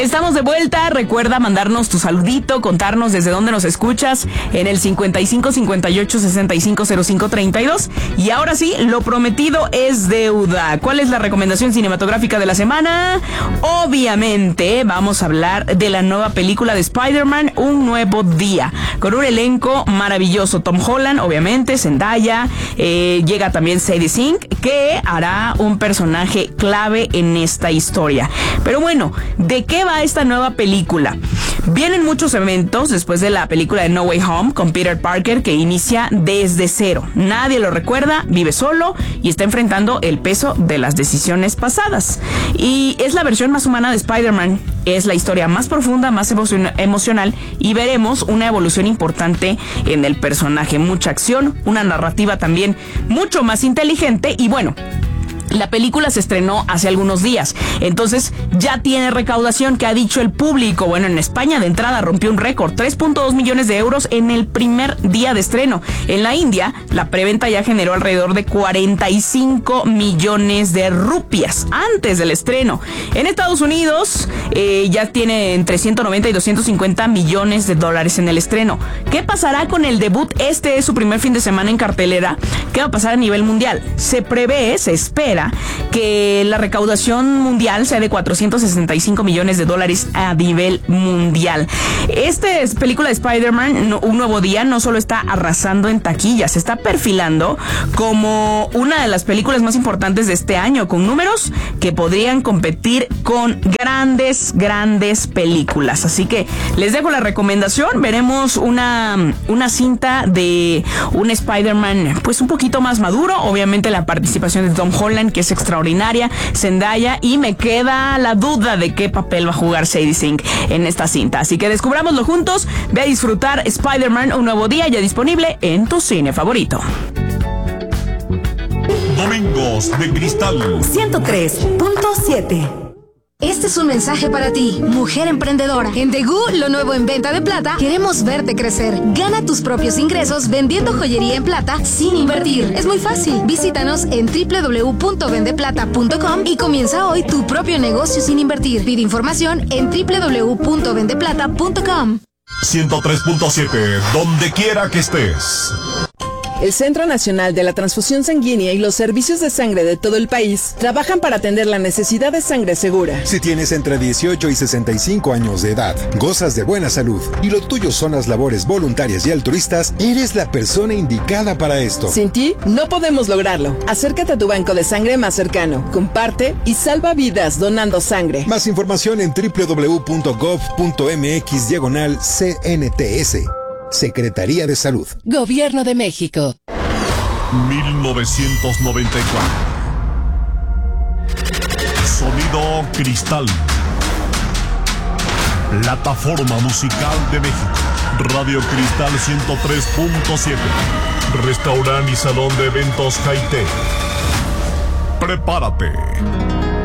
Estamos de vuelta. Recuerda mandarnos tu saludito, contarnos desde dónde nos escuchas en el 55 58 65 05 32. Y ahora sí, lo prometido es deuda. ¿Cuál es la recomendación cinematográfica de la semana? Obviamente vamos a hablar de la nueva película de Spider-Man, Un Nuevo Día, con un elenco maravilloso. Tom Holland, obviamente, Zendaya, llega también Sadie Sink, que hará un personaje clave en esta historia. Pero bueno, ¿de qué va esta nueva película? Vienen muchos eventos después de la película de No Way Home con Peter Parker, que inicia desde cero. Nadie lo recuerda, vive solo y está enfrentando el peso de las decisiones pasadas. Y es la versión más humana de Spider-Man. Es la historia más profunda, más emocional, y veremos una evolución importante en el personaje. Mucha acción, una narrativa también mucho más inteligente y bueno, la película se estrenó hace algunos días, entonces ya tiene recaudación. Que ha dicho el público? Bueno, en España de entrada rompió un récord, 3.2 millones de euros en el primer día de estreno. En la India, la preventa ya generó alrededor de 45 millones de rupias antes del estreno. En Estados Unidos ya tiene entre 190 y 250 millones de dólares en el estreno. ¿Qué pasará con el debut? Este es su primer fin de semana en cartelera. ¿Qué va a pasar a nivel mundial? Se espera que la recaudación mundial sea de 465 millones de dólares a nivel mundial. Esta película de Spider-Man, Un Nuevo Día, no solo está arrasando en taquilla, se está perfilando como una de las películas más importantes de este año, con números que podrían competir con grandes películas. Así que les dejo la recomendación. Veremos una cinta de un Spider-Man pues un poquito más maduro. Obviamente la participación de Tom Holland, que es extraordinaria, Zendaya, y me queda la duda de qué papel va a jugar Sadie Sink en esta cinta. Así que descubrámoslo juntos. Ve a disfrutar Spider-Man, Un Nuevo Día, ya disponible en tu cine favorito. Domingos de Cristal 103.7. Este es un mensaje para ti, mujer emprendedora. En Tegu, lo nuevo en venta de plata, queremos verte crecer. Gana tus propios ingresos vendiendo joyería en plata sin invertir. Es muy fácil. Visítanos en www.vendeplata.com y comienza hoy tu propio negocio sin invertir. Pide información en www.vendeplata.com. 103.7, donde quiera que estés. El Centro Nacional de la Transfusión Sanguínea y los servicios de sangre de todo el país trabajan para atender la necesidad de sangre segura. Si tienes entre 18 y 65 años de edad, gozas de buena salud y lo tuyo son las labores voluntarias y altruistas, eres la persona indicada para esto. Sin ti, no podemos lograrlo. Acércate a tu banco de sangre más cercano, comparte y salva vidas donando sangre. Más información en www.gov.mx/CNTS. Secretaría de Salud. Gobierno de México. 1994. Sonido Cristal. Plataforma musical de México. Radio Cristal 103.7. Restaurante y salón de eventos Haití. Prepárate